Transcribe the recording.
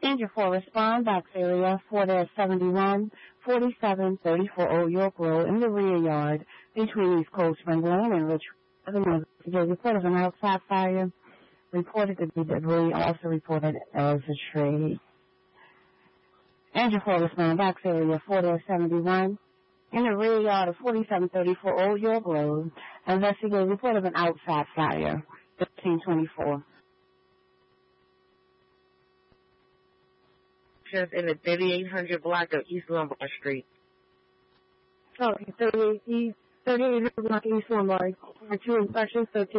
Danger 4, respond, box area 4-71, 4734 Old York Road in the rear yard between East Cold Spring Lane and Rich Avenue. The report of an outside fire reported to be debris, also reported as a tree. Danger 4, respond, box area 4-71 in the rear yard of 4734 Old York Road. Investigate report of an outside fire, 1524. In the 3800 block of East Lombard Street. Okay, 3800 block East Lombard. 2 inspections, 13.